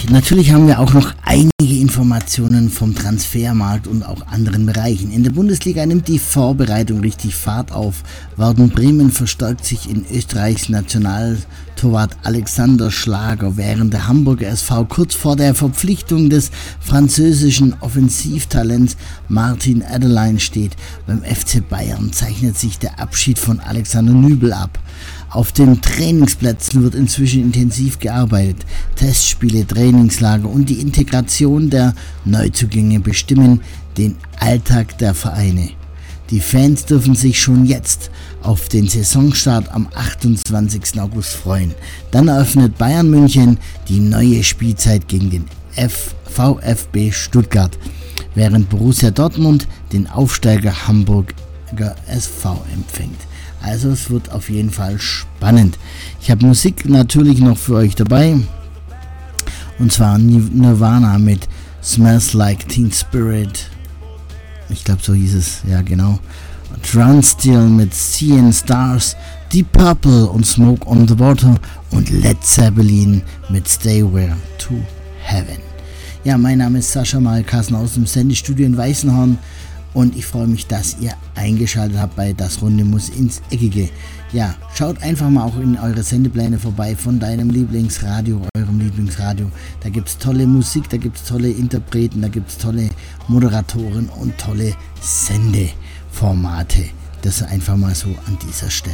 Natürlich haben wir auch noch einige Informationen vom Transfermarkt und auch anderen Bereichen. In der Bundesliga nimmt die Vorbereitung richtig Fahrt auf. Werder Bremen verstärkt sich in Österreichs Nationaltorwart Alexander Schlager, während der Hamburger SV kurz vor der Verpflichtung des französischen Offensivtalents Martin Adeline steht. Beim FC Bayern zeichnet sich der Abschied von Alexander Nübel ab. Auf den Trainingsplätzen wird inzwischen intensiv gearbeitet. Testspiele, Trainingslager und die Integration der Neuzugänge bestimmen den Alltag der Vereine. Die Fans dürfen sich schon jetzt auf den Saisonstart am 28. August freuen. Dann eröffnet Bayern München die neue Spielzeit gegen den VfB Stuttgart, während Borussia Dortmund den Aufsteiger Hamburger SV empfängt. Also es wird auf jeden Fall spannend. Ich habe Musik natürlich noch für euch dabei. Und zwar Nirvana mit Smells Like Teen Spirit. Ich glaube, so hieß es. Ja, genau. Trans-Steel mit Seeing Stars. Deep Purple und Smoke on the Water. Und Led Zeppelin mit Stairway to Heaven. Ja, mein Name ist Sascha Malkassen aus dem Sendestudio in Weißenhorn. Und ich freue mich, dass ihr eingeschaltet habt bei Das Runde muss ins Eckige. Ja, schaut einfach mal auch in eure Sendepläne vorbei von deinem Lieblingsradio, eurem Lieblingsradio. Da gibt es tolle Musik, da gibt es tolle Interpreten, da gibt es tolle Moderatoren und tolle Sendeformate. Das einfach mal so an dieser Stelle.